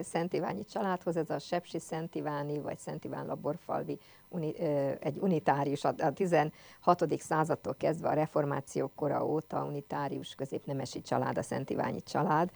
Szent Iványi családhoz, ez a Sepsi Szent Iváni, vagy Szent Iván Laborfalvi egy unitárius, a 16. századtól kezdve a reformáció kora óta unitárius középnemesi család, a Szent Iványi család.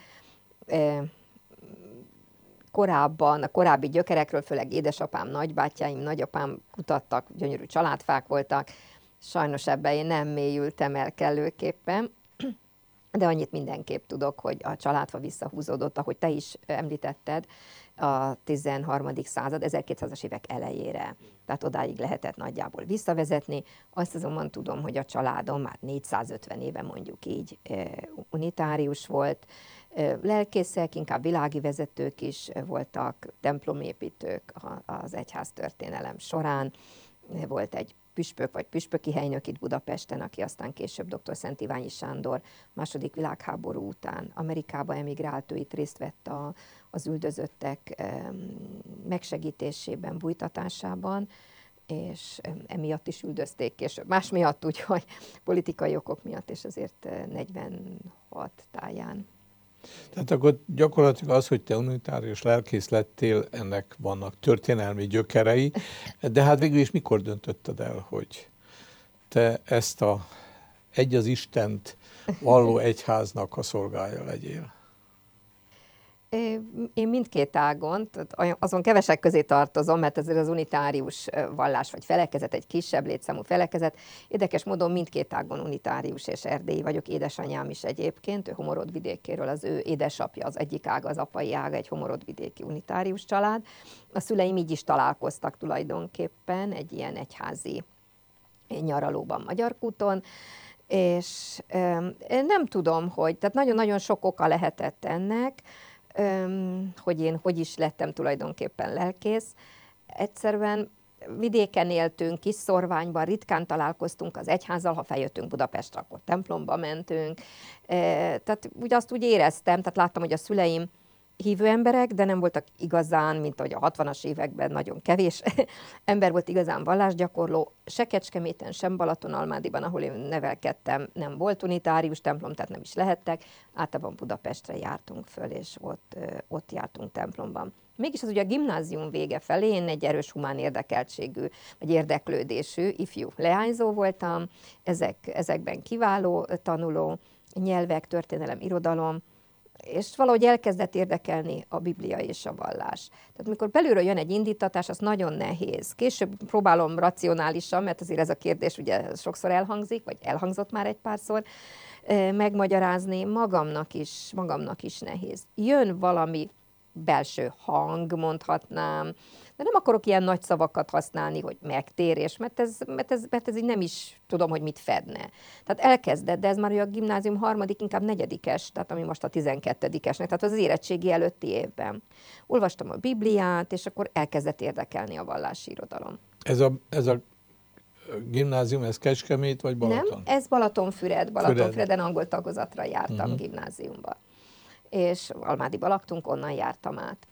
Korábban, a korábbi gyökerekről, főleg édesapám, nagybátyáim, nagyapám kutattak, gyönyörű családfák voltak, sajnos ebben én nem mélyültem el kellőképpen, de annyit mindenképp tudok, hogy a családfa visszahúzódott, ahogy te is említetted, a 13. század, 1200-as évek elejére. Tehát odáig lehetett nagyjából visszavezetni. Azt azonban tudom, hogy a családom már 450 éve mondjuk így unitárius volt. Lelkészek, inkább világi vezetők is voltak, templomépítők az egyház történelem során. Volt egy püspök vagy püspöki helynök itt Budapesten, aki aztán később dr. Szent Iványi Sándor második világháború után Amerikába emigrált, ő itt részt vett az üldözöttek megsegítésében, bújtatásában, és emiatt is üldözték később. Más miatt, úgyhogy politikai okok miatt, és azért 46 táján. Tehát akkor gyakorlatilag az, hogy te unitárius lelkész lettél, ennek vannak történelmi gyökerei, de hát végül is mikor döntötted el, hogy te ezt egy az Istent valló egyháznak a szolgája legyél? Én mindkét ágon, azon kevesek közé tartozom, mert ez az unitárius vallás vagy felekezet, egy kisebb létszámú felekezet. Érdekes módon mindkét ágon unitárius és erdélyi vagyok, édesanyám is egyébként, ő Homorodvidékéről, az ő édesapja, az egyik ága, az apai ága, egy homorodvidéki unitárius család. A szüleim így is találkoztak tulajdonképpen egy ilyen egyházi nyaralóban Magyarkúton, és nem tudom, hogy, tehát nagyon-nagyon sok oka lehetett ennek, hogy én hogy is lettem tulajdonképpen lelkész. Egyszerűen vidéken éltünk, kis szorványban, ritkán találkoztunk az egyházzal, ha feljöttünk Budapestre, akkor templomba mentünk. Tehát azt úgy éreztem, tehát láttam, hogy a szüleim hívő emberek, de nem voltak igazán, mint ahogy a 60-as években nagyon kevés ember volt igazán vallásgyakorló. Se Kecskeméten, sem Balatonalmádiban, ahol én nevelkedtem, nem volt unitárius templom, tehát nem is lehettek. Általában Budapestre jártunk föl, és ott jártunk templomban. Mégis az ugye a gimnázium vége felé én egy erős humán érdekeltségű, vagy érdeklődésű ifjú leányzó voltam, ezekben kiváló tanuló, nyelvek, történelem, irodalom, és valahogy elkezdett érdekelni a Biblia és a vallás. Tehát mikor belülről jön egy indítatás, az nagyon nehéz. Később próbálom racionálisan, mert azért ez a kérdés ugye sokszor elhangzik, vagy elhangzott már egy párszor, megmagyarázni, magamnak is nehéz. Jön valami belső hang, mondhatnám, de nem akarok ilyen nagy szavakat használni, hogy megtérés, mert ez így nem is tudom, hogy mit fedne. Tehát elkezdett, de ez már a gimnázium harmadik, inkább negyedikes, tehát ami most a 12-esnek, tehát az érettségi előtti évben. Olvastam a Bibliát, és akkor elkezdett érdekelni a vallási irodalom. Ez a gimnázium, ez Kecskemét vagy Balaton? Nem, ez Balatonfüreden angol tagozatra jártam gimnáziumba. És Almádiba laktunk, onnan jártam át.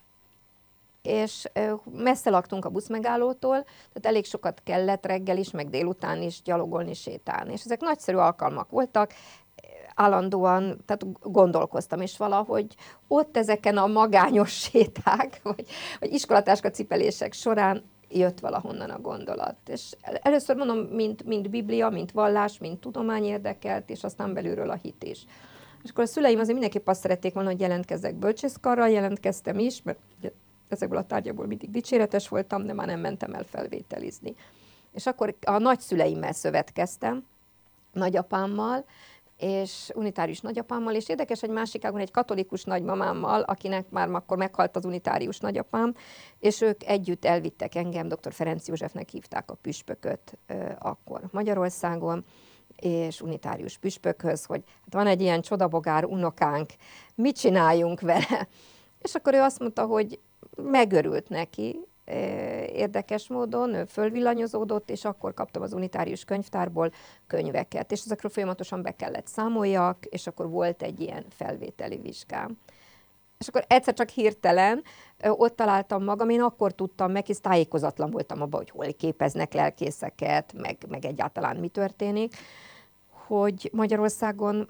És messze laktunk a buszmegállótól, tehát elég sokat kellett reggel is, meg délután is gyalogolni, sétálni. És ezek nagyszerű alkalmak voltak, állandóan, tehát gondolkoztam, és valahogy ott ezeken a magányos séták, vagy iskolatáska cipelések során jött valahonnan a gondolat. És először mondom, mint Biblia, mint vallás, mint tudomány érdekelt, és aztán belülről a hit is. És akkor a szüleim azért mindenképp azt szerették volna, hogy jelentkezzek bölcsészkarral, jelentkeztem is, mert ezekből a tárgyakból mindig dicséretes voltam, de már nem mentem el felvételizni. És akkor a nagyszüleimmel szövetkeztem, nagyapámmal, és unitárius nagyapámmal, és érdekes, hogy másik ágon egy katolikus nagymamámmal, akinek már akkor meghalt az unitárius nagyapám, és ők együtt elvittek engem, dr. Ferenc Józsefnek hívták a püspököt akkor Magyarországon, és unitárius püspökhöz, hogy hát van egy ilyen csodabogár unokánk, mit csináljunk vele? És akkor ő azt mondta, hogy megörült neki, érdekes módon, ő fölvillanyozódott, és akkor kaptam az unitárius könyvtárból könyveket, és ezekről folyamatosan be kellett számoljak, és akkor volt egy ilyen felvételi vizsgám. És akkor egyszer csak hirtelen ott találtam magam, én akkor tudtam meg, hisz tájékozatlan voltam abban, hogy hol képeznek lelkészeket, meg egyáltalán mi történik, hogy Magyarországon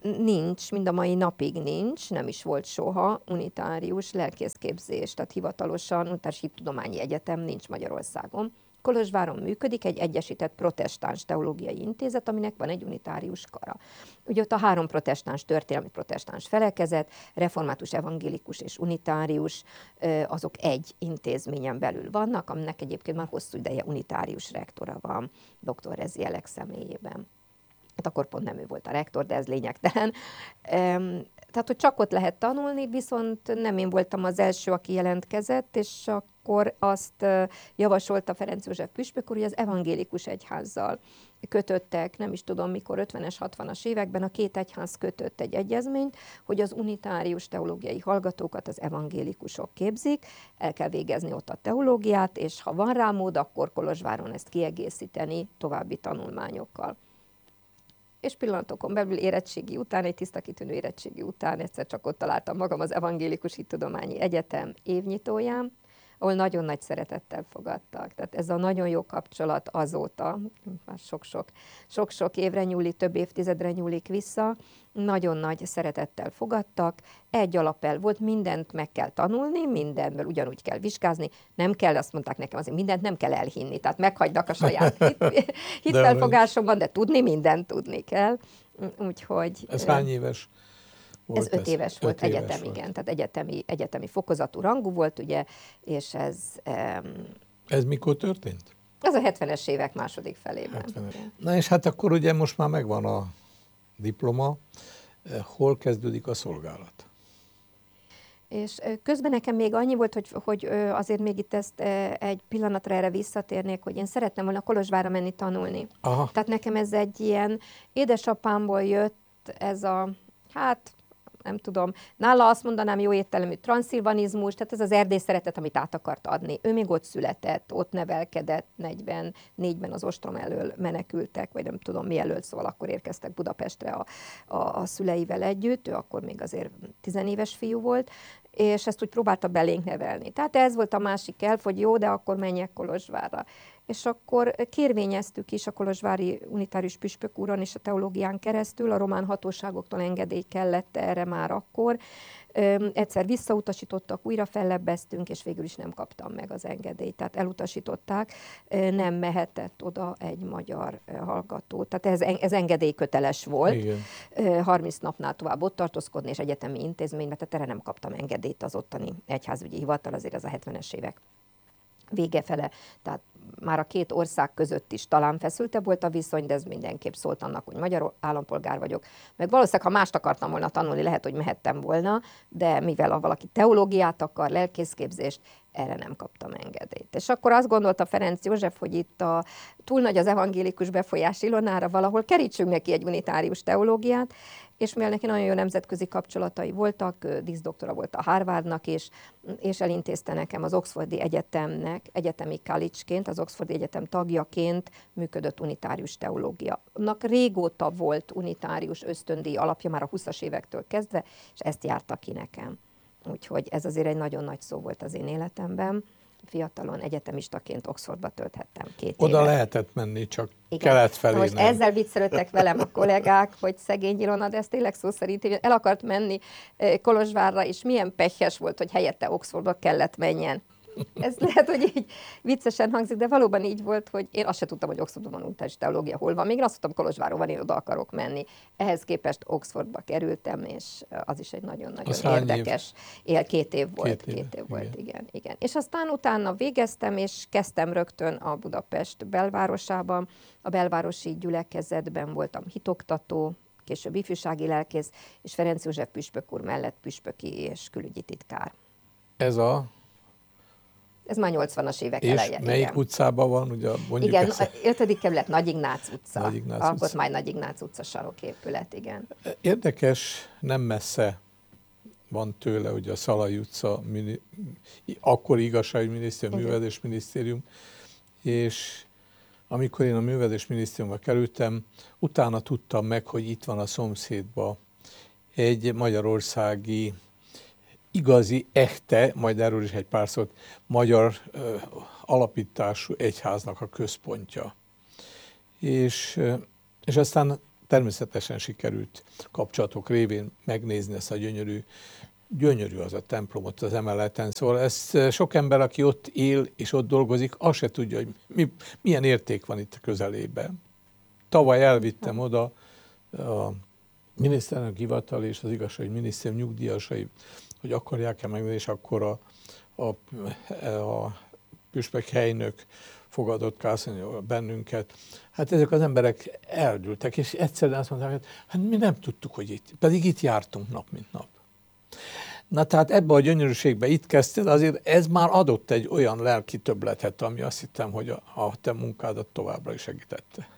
nincs, mind a mai napig nincs, nem is volt soha unitárius lelkészképzés, tehát hivatalosan unitárius hittudományi egyetem nincs Magyarországon. Kolozsváron működik egy egyesített protestáns teológiai intézet, aminek van egy unitárius kara. Ugye ott a 3 protestáns, történelmi protestáns felekezet, református, evangélikus és unitárius, azok egy intézményen belül vannak, aminek egyébként már hosszú ideje unitárius rektora van, dr. Rezielek személyében. Hát akkor pont nem ő volt a rektor, de ez lényegtelen. Tehát, hogy csak ott lehet tanulni, viszont nem én voltam az első, aki jelentkezett, és akkor azt javasolta Ferenc József püspök úr, hogy az evangélikus egyházzal kötöttek, nem is tudom mikor, 50-es, 60-as években a 2 egyház kötött egy egyezményt, hogy az unitárius teológiai hallgatókat az evangélikusok képzik, el kell végezni ott a teológiát, és ha van rá mód, akkor Kolozsváron ezt kiegészíteni további tanulmányokkal. És pillanatokon belül érettségi után, egy tiszta kitűnő érettségi után egyszer csak ott találtam magam az Evangélikus Hittudományi Egyetem évnyitóján, ahol nagyon nagy szeretettel fogadtak. Tehát ez a nagyon jó kapcsolat azóta, már sok-sok évre nyúlik, több évtizedre nyúlik vissza, nagyon nagy szeretettel fogadtak, egy alapelv volt, mindent meg kell tanulni, mindenből ugyanúgy kell vizsgázni, nem kell, azt mondták nekem, azért mindent nem kell elhinni, tehát meghagynak a saját hitfelfogásomban, de mindent tudni kell. Úgyhogy... Ez hány éves volt? Ez 5 éves volt, egyetem, volt. igen, tehát egyetemi fokozatú rangú volt, ugye, és ez... Ez mikor történt? Az a 70-es évek második felében. Na és hát akkor ugye most már megvan a diploma, hol kezdődik a szolgálat? És közben nekem még annyi volt, hogy azért még itt ezt egy pillanatra erre visszatérnék, hogy én szeretném volna Kolozsvárra menni tanulni. Aha. Tehát nekem ez egy ilyen, édesapámból jött ez a, hát nem tudom, nála azt mondanám jó értelemű transzilvanizmus, tehát ez az erdély szeretet, amit át akart adni. Ő még ott született, ott nevelkedett, 44-ben az ostrom elől menekültek, vagy nem tudom mi elől, szóval akkor érkeztek Budapestre a szüleivel együtt, ő akkor még azért 10 éves fiú volt, és ezt úgy próbálta belénk nevelni. Tehát ez volt a másik elv, hogy jó, de akkor menjek Kolozsvárra. És akkor kérvényeztük is a kolozsvári unitárius püspök úron és a teológián keresztül, a román hatóságoktól engedély kellett erre már akkor. Egyszer visszautasítottak, újra fellebbeztünk, és végül is nem kaptam meg az engedélyt. Tehát elutasították, nem mehetett oda egy magyar hallgató. Tehát ez engedélyköteles volt. Igen. 30 napnál tovább ott tartózkodni, és egyetemi intézményben, tehát erre nem kaptam engedélyt az ottani egyházügyi hivatal, azért ez a 70-es évek vége fele, tehát már a 2 ország között is talán feszültebb volt a viszony, de ez mindenképp szólt annak, hogy magyar állampolgár vagyok. Meg valószínűleg, ha mást akartam volna tanulni, lehet, hogy mehettem volna, de mivel ha valaki teológiát akar, lelkészképzést, erre nem kaptam engedélyt. És akkor azt gondolta Ferenc József, hogy itt túl nagy az evangélikus befolyás Ilonára, valahol kerítsünk neki egy unitárius teológiát, és mivel neki nagyon jó nemzetközi kapcsolatai voltak, díszdoktora volt a Harvardnak is, és elintézte nekem az Oxfordi Egyetemnek, egyetemi college-ként, az Oxfordi Egyetem tagjaként működött unitárius teológia. Annak régóta volt unitárius ösztöndíj alapja, már a 20-as évektől kezdve, és ezt járta ki nekem. Úgyhogy ez azért egy nagyon nagy szó volt az én életemben. Fiatalon egyetemistaként Oxfordba tölthettem 2 évet. Oda lehetett menni, csak igen. Kelet felé most nem. ezzel viccelődtek velem a kollégák, hogy szegény Ilona, de ez tényleg szó szerint el akart menni Kolozsvárra, és milyen pehjes volt, hogy helyette Oxfordba kellett menjen. Ez lehet, hogy így viccesen hangzik, de valóban így volt, hogy én azt se tudtam, hogy Oxfordban van unitárius teológia, hol van. Még azt tudtam, Kolozsváron van, én oda akarok menni. Ehhez képest Oxfordba kerültem, és az is egy nagyon-nagyon érdekes. 2 év volt. 2 év volt, igen. És aztán utána végeztem, és kezdtem rögtön a Budapest belvárosában. A belvárosi gyülekezetben voltam hitoktató, később ifjúsági lelkész, és Ferenc József püspök úr mellett püspöki és külügyi titkár. Ez már 80-as évek eleje. És melyik utcában van? Ugye mondjuk igen, 5. kerület Nagy Ignác utca. Alkotmány Nagy Ignác utca saroképület, igen. Érdekes, nem messze van tőle, ugye a Szalai utca, akkori igazságügyminisztérium, művelődésminisztérium, és amikor én a művelődésminisztériumba kerültem, utána tudtam meg, hogy itt van a szomszédban egy magyarországi igazi, echte, majd erről is egy pár szót, magyar alapítású egyháznak a központja. És aztán természetesen sikerült kapcsolatok révén megnézni ezt a gyönyörű az a templomot az emeleten. Szóval ezt sok ember, aki ott él és ott dolgozik, azt se tudja, hogy milyen érték van itt a közelében. Tavaly elvittem oda a miniszterelnök hivatal és az igazságügyi minisztérium nyugdíjasai, hogy akarják-e megnézni, és akkor a püspök helynök fogadott kászolni bennünket. Hát ezek az emberek eldültek, és egyszerűen azt mondták, hogy hát mi nem tudtuk, hogy itt, pedig itt jártunk nap, mint nap. Na tehát ebbe a gyönyörűségbe itt kezdted, azért ez már adott egy olyan lelki többletet, ami azt hittem, hogy a te munkádat továbbra is segítette.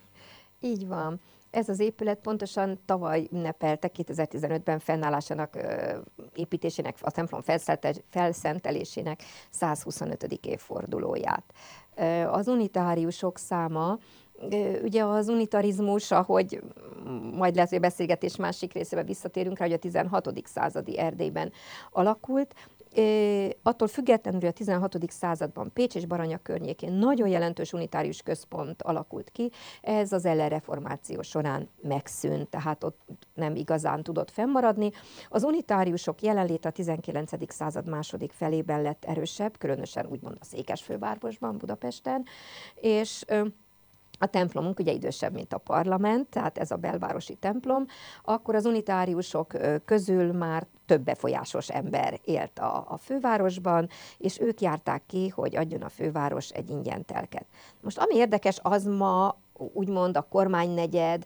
Így van. Ez az épület pontosan tavaly ünnepelte 2015-ben fennállásának, építésének, a templom felszentelésének 125. évfordulóját. Az unitáriusok száma, ugye az unitarizmus, ahogy majd lehet, hogy a beszélgetés másik részében visszatérünk rá, hogy a 16. századi Erdélyben alakult. Attól függetlenül, hogy a 16. században Pécs és Baranya környékén nagyon jelentős unitárius központ alakult ki, ez az ellenreformáció során megszűnt, tehát ott nem igazán tudott fennmaradni. Az unitáriusok jelenléte a 19. század második felében lett erősebb, különösen úgymond a Székesfővárosban, Budapesten, és a templomunk ugye idősebb, mint a parlament, tehát ez a belvárosi templom, akkor az unitáriusok közül már több befolyásos ember élt a fővárosban, és ők járták ki, hogy adjon a főváros egy ingyen telket. Most ami érdekes, az ma úgymond a kormánynegyed,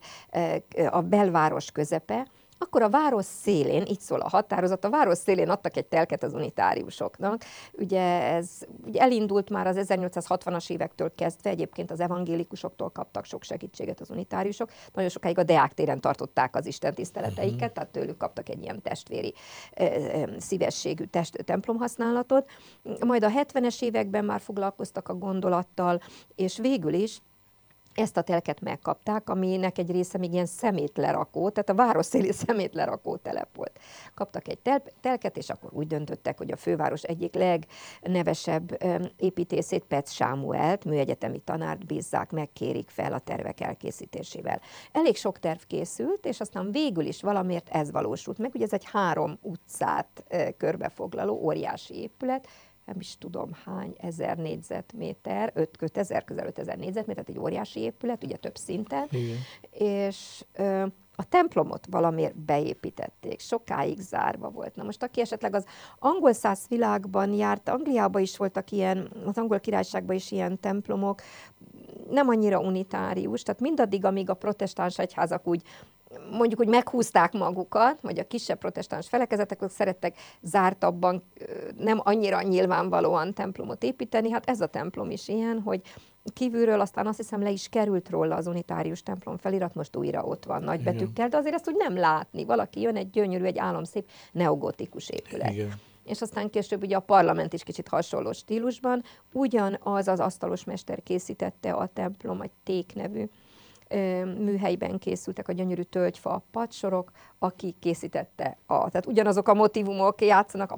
a belváros közepe, akkor a város szélén, így szól a határozat, a város szélén adtak egy telket az unitáriusoknak. Ugye ez ugye elindult már az 1860-as évektől kezdve, egyébként az evangélikusoktól kaptak sok segítséget az unitáriusok. Nagyon sokáig a Deák téren tartották az istentiszteleteiket, tehát tőlük kaptak egy ilyen testvéri szívességű templomhasználatot. Majd a 70-es években már foglalkoztak a gondolattal, és végül is ezt a telket megkapták, aminek egy része még ilyen szemétlerakó, tehát a városszéli szemétlerakó telep volt. Kaptak egy telket, és akkor úgy döntöttek, hogy a főváros egyik legnevesebb építészét, Petsz Sámuelt, műegyetemi tanárt bízzák, megkérik fel a tervek elkészítésével. Elég sok terv készült, és aztán végül is valamiért ez valósult meg. Ugye ez egy 3 utcát körbefoglaló óriási épület, nem is tudom hány ezer négyzetméter, 5000, közel 5000 négyzetméter, tehát egy óriási épület, ugye több szinten, igen. És a templomot valamiért beépítették, sokáig zárva volt. Na most aki esetleg az angol száz világban járt, Angliában is voltak ilyen, az angol királyságban is ilyen templomok, nem annyira unitárius, tehát mindaddig, amíg a protestáns egyházak úgy mondjuk, hogy meghúzták magukat, vagy a kisebb protestáns felekezetek, ők szerettek zártabban, nem annyira nyilvánvalóan templomot építeni. Hát ez a templom is ilyen, hogy kívülről aztán azt hiszem le is került róla az unitárius templom felirat, most újra ott van nagybetűkkel, de azért ezt úgy nem látni. Valaki jön, egy gyönyörű, egy álomszép neogotikus épület. Igen. És aztán később ugye a parlament is kicsit hasonló stílusban, ugyanaz az asztalosmester készítette a templom, egy Ték nevű műhelyben készültek a gyönyörű tölgyfa padsorok, aki készítette, tehát ugyanazok a motívumok játszanak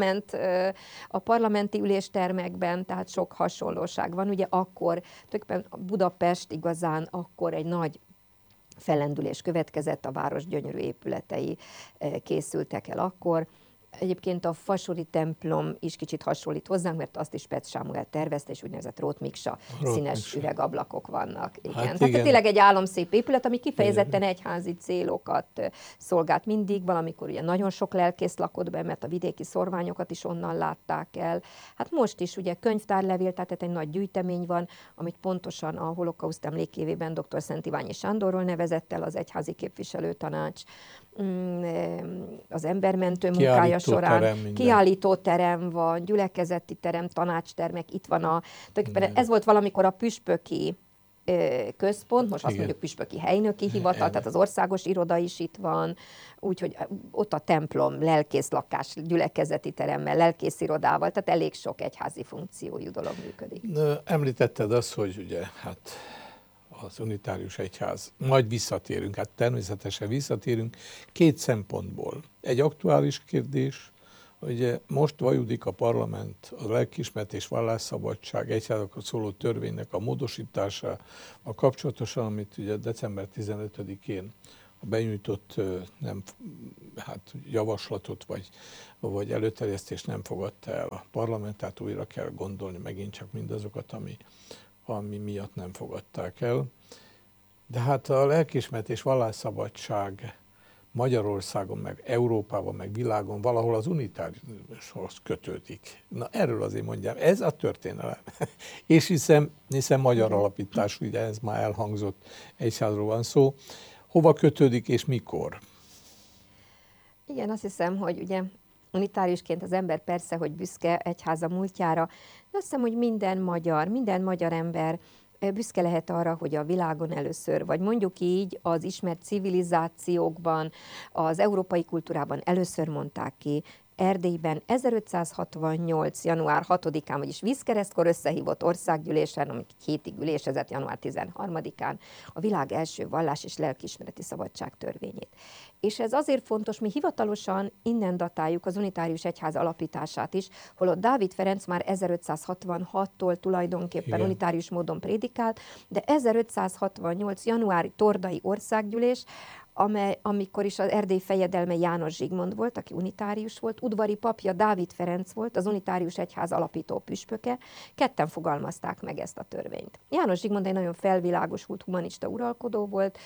a parlamenti üléstermekben, tehát sok hasonlóság van. Ugye akkor, tulajdonképpen Budapest igazán akkor egy nagy fellendülés következett, a város gyönyörű épületei készültek el akkor. Egyébként a fasori templom is kicsit hasonlít hozzánk, mert azt is Petsz Sámuel tervezte, és úgynevezett rótmiksa színes üvegablakok vannak. Igen. Hát tehát tényleg egy álomszép épület, ami kifejezetten egyházi célokat szolgált mindig, valamikor ugye nagyon sok lelkész lakott be, mert a vidéki szorványokat is onnan látták el. Hát most is ugye könyvtárlevél, tehát egy nagy gyűjtemény van, amit pontosan a holokauszt emlékévében dr. Szent Iványi Sándorról nevezett el az egyházi képviselőtanács, az embermentő munkája során, kiállítóterem van, gyülekezeti terem, tanácstermek, itt van ez volt valamikor a püspöki központ, most azt mondjuk püspöki helynöki hivatal, tehát az országos iroda is itt van, úgyhogy ott a templom, lelkészlakás, gyülekezeti teremmel, lelkészirodával, tehát elég sok egyházi funkciójú dolog működik. Említetted azt, hogy ugye hát az unitárius egyház, majd visszatérünk, hát természetesen visszatérünk 2 szempontból. Egy aktuális kérdés, Ugye most vajudik a parlament a lelkiismeret és vallásszabadság egyházakról szóló törvénynek a módosítása a kapcsolatosan, amit ugye december 15-én a benyújtott javaslatot vagy előterjesztést nem fogadta el a parlament, tehát újra kell gondolni megint csak mindazokat, ami miatt nem fogadták el. De hát a lelkiismeret és vallásszabadság Magyarországon, meg Európában, meg világon valahol az unitáriushoz kötődik. Na erről azért mondjam, ez a történelem. És hiszen magyar alapítású, ugye ez már elhangzott, egyházról van szó. Hova kötődik és mikor? Igen, azt hiszem, hogy ugye unitáriusként az ember persze, hogy büszke egyháza múltjára, de azt hiszem, hogy minden magyar ember büszke lehet arra, hogy a világon először, vagy mondjuk így az ismert civilizációkban, az európai kultúrában először mondták ki, Erdélyben 1568. január 6-án, vagyis vízkeresztkor összehívott országgyűlésen, ami 2 hétig ülésezett január 13-án, a világ első vallás- és lelkiismereti szabadság törvényét. És ez azért fontos, mi hivatalosan innen datáljuk az unitárius egyház alapítását is, holott Dávid Ferenc már 1566-tól tulajdonképpen unitárius módon prédikált, de 1568. januári tordai országgyűlés, amikor is az Erdély fejedelme János Zsigmond volt, aki unitárius volt, udvari papja Dávid Ferenc volt, az unitárius egyház alapító püspöke, ketten fogalmazták meg ezt a törvényt. János Zsigmond egy nagyon felvilágosult humanista uralkodó volt,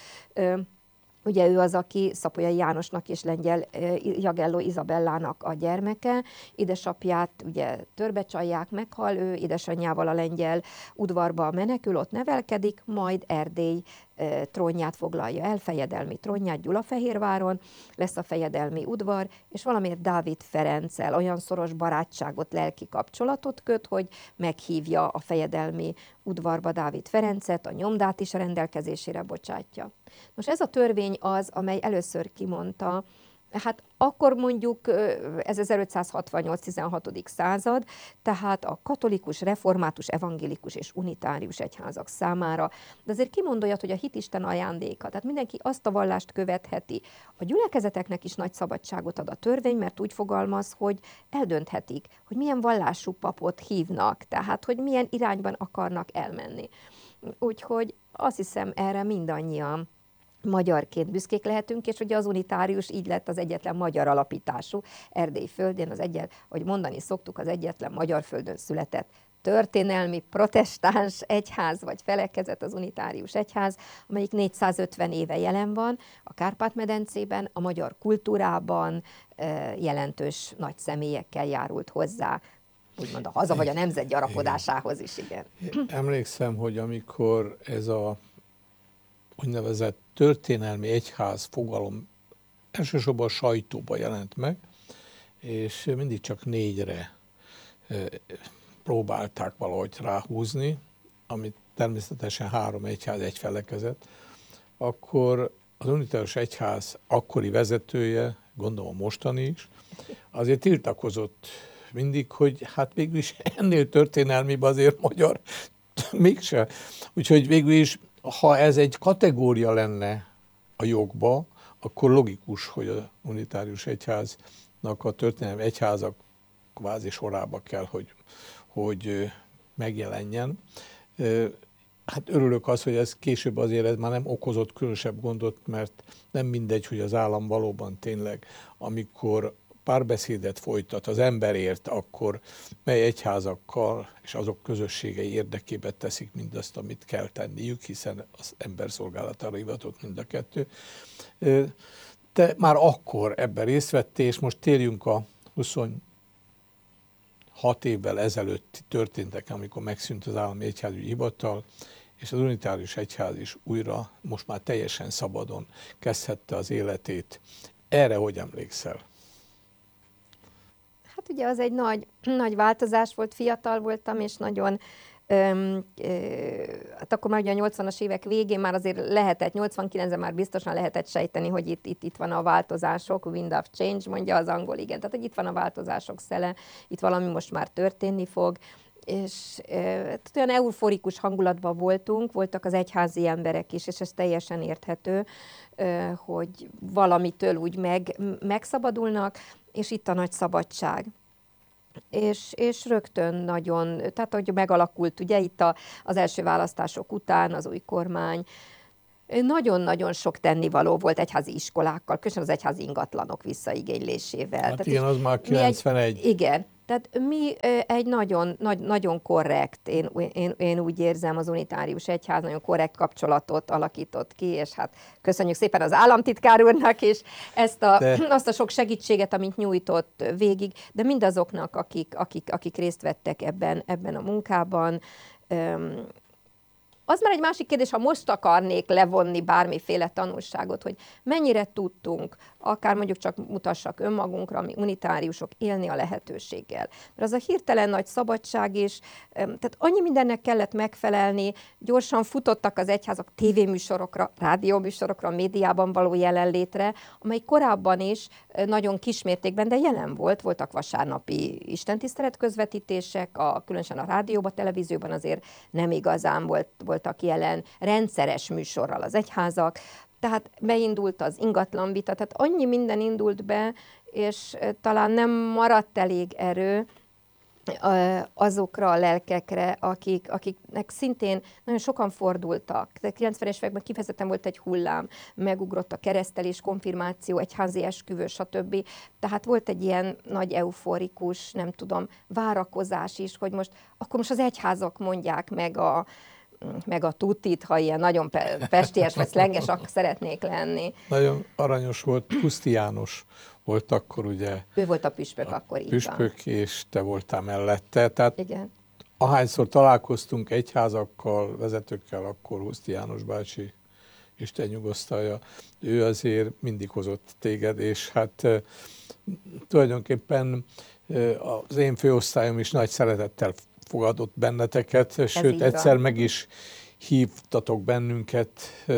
ugye ő az, aki Szapolyai Jánosnak és lengyel Jagelló Izabellának a gyermeke, édesapját ugye törbecsalják, meghal, ő édesanyjával a lengyel udvarba menekül, ott nevelkedik, majd Erdély trónját foglalja el, fejedelmi trónját Gyulafehérváron, lesz a fejedelmi udvar, és valamiért Dávid Ferenccel olyan szoros barátságot, lelki kapcsolatot köt, hogy meghívja a fejedelmi udvarba Dávid Ferencet, a nyomdát is a rendelkezésére bocsátja. Most ez a törvény az, amely először kimondta, hát akkor mondjuk ez 1568-16. század, tehát a katolikus, református, evangélikus és unitárius egyházak számára, de azért kimond olyat, hogy a hit Isten ajándéka, tehát mindenki azt a vallást követheti. A gyülekezeteknek is nagy szabadságot ad a törvény, mert úgy fogalmaz, hogy eldönthetik, hogy milyen vallású papot hívnak, tehát hogy milyen irányban akarnak elmenni. Úgyhogy azt hiszem, erre mindannyian magyarként büszkék lehetünk, és ugye az unitárius így lett az egyetlen magyar alapítású Erdély földén, hogy mondani szoktuk, az egyetlen magyar földön született történelmi protestáns egyház vagy felekezet, az unitárius egyház, amelyik 450 éve jelen van a Kárpát-medencében, a magyar kultúrában jelentős nagy személyekkel járult hozzá, úgymond a haza vagy a nemzet gyarapodásához is, igen. Emlékszem, hogy amikor ez a úgynevezett történelmi egyház fogalom elsősorban a sajtóban jelent meg, és mindig csak 4-re próbálták valahogy ráhúzni, amit természetesen 3 egyház, 1 felekezet, akkor az unitárius egyház akkori vezetője, gondolom mostani is, azért tiltakozott mindig, hogy hát végül is ennél történelmibb azért magyar mégse. Úgyhogy végül is, ha ez egy kategória lenne a jogba, akkor logikus, hogy a unitárius egyháznak a történelmi egyházak kvázi sorába kell, hogy megjelenjen. Hát örülök az, hogy ez később azért ez már nem okozott különösebb gondot, mert nem mindegy, hogy az állam valóban tényleg, amikor párbeszédet folytat az emberért, akkor mely egyházakkal és azok közösségei érdekében teszik mindazt, amit kell tenniük, hiszen az ember szolgálatára hivatott mind a kettő. Te már akkor ebben részt vettél, és most térjünk a 26 évvel ezelőtti történtek, amikor megszűnt az állami egyházügyi hivatal, és az unitárius egyház is újra, most már teljesen szabadon kezdhette az életét. Erre hogy emlékszel? Hát ugye az egy nagy változás volt, fiatal voltam, és nagyon, hát akkor már ugye a 80-as évek végén már azért lehetett, 89-ben már biztosan lehetett sejteni, hogy itt van a változások, wind of change, mondja az angol, igen, tehát hogy itt van a változások szele, itt valami most már történni fog, és olyan euforikus hangulatban voltak az egyházi emberek is, és ez teljesen érthető, hogy valamitől úgy megszabadulnak, és itt a nagy szabadság. És rögtön nagyon, tehát hogy megalakult ugye itt az első választások után az új kormány, nagyon-nagyon sok tennivaló volt egyházi iskolákkal, különösen az egyházi ingatlanok visszaigénylésével. Hát tehát igen, az már 91. Igen, tehát mi egy nagyon korrekt, én úgy érzem, az unitárius egyház nagyon korrekt kapcsolatot alakított ki, és hát köszönjük szépen az államtitkár úrnak is azt a sok segítséget, amit nyújtott végig, de mindazoknak, akik részt vettek ebben a munkában. Az már egy másik kérdés, ha most akarnék levonni bármiféle tanulságot, hogy mennyire tudtunk, akár mondjuk csak mutassak önmagunkra, mi unitáriusok, élni a lehetőséggel. Mert az a hirtelen nagy szabadság is, tehát annyi mindennek kellett megfelelni, gyorsan futottak az egyházak tévéműsorokra, rádióműsorokra, médiában való jelenlétre, amely korábban is nagyon kismértékben, de jelen voltak vasárnapi istentisztelet közvetítések, különösen a rádióban, televízióban azért nem igazán voltak jelen rendszeres műsorral az egyházak, tehát beindult az ingatlanvita, tehát annyi minden indult be, és talán nem maradt elég erő azokra a lelkekre, akiknek szintén nagyon sokan fordultak. De 90-es években kifejezetten volt egy hullám, megugrott a keresztelés, konfirmáció, egyházi esküvő, stb. Tehát volt egy ilyen nagy euforikus, nem tudom, várakozás is, hogy akkor most az egyházak mondják meg a tutit, ha ilyen nagyon pesties vagy szlenges szeretnék lenni. Nagyon aranyos volt, Huszti János volt akkor ugye. Ő volt a püspök akkor, így püspök, és te voltál mellette. Tehát igen. Ahányszor találkoztunk egyházakkal, vezetőkkel, akkor Huszti János bácsi, Isten nyugosztalja, ő azért mindig hozott téged, és hát tulajdonképpen az én főosztályom is nagy szeretettel fogadott benneteket, sőt egyszer meg is hívtatok bennünket,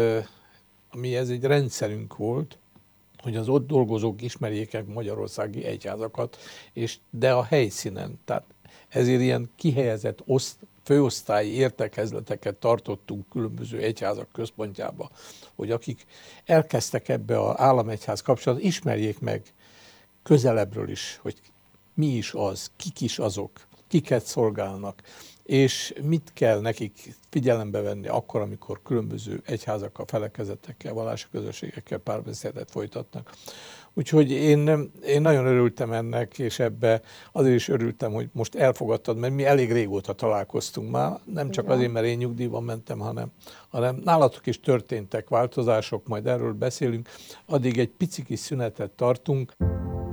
ami ez egy rendszerünk volt, hogy az ott dolgozók ismerjék meg magyarországi egyházakat, de a helyszínen. Tehát ezért ilyen kihelyezett főosztályi értekezleteket tartottunk különböző egyházak központjába, hogy akik elkezdtek ebbe az államegyház kapcsolatot, ismerjék meg közelebbről is, hogy mi is az, kik is azok, kiket szolgálnak, és mit kell nekik figyelembe venni akkor, amikor különböző egyházakkal, felekezetekkel, vallási közösségekkel párbeszédet folytatnak. Úgyhogy én nagyon örültem ennek, és ebbe azért is örültem, hogy most elfogadtad, mert mi elég régóta találkoztunk már, nem csak azért, mert én nyugdíjban mentem, hanem nálatok is történtek változások, majd erről beszélünk. Addig egy pici kis szünetet tartunk.